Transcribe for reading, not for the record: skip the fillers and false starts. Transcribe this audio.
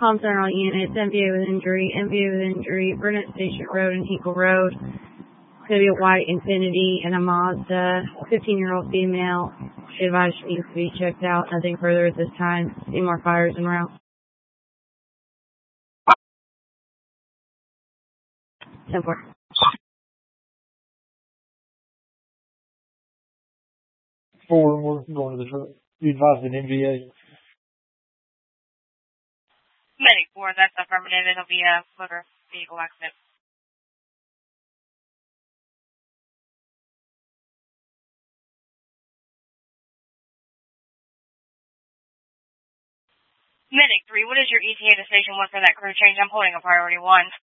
Palm Center all units, MVA with injury, Burnett Station Road and Hinkle Road. It's going to be a white Infinity and a Mazda, 15-year-old female. She advised she needs to be checked out. Nothing further at this time. See more fires en route. 10-4. We're going to the truck. You advised an MVA. Medic 4, that's affirmative. It'll be a motor vehicle accident. Medic 3, what is your ETA to Station 1 for that crew change? I'm holding a priority 1.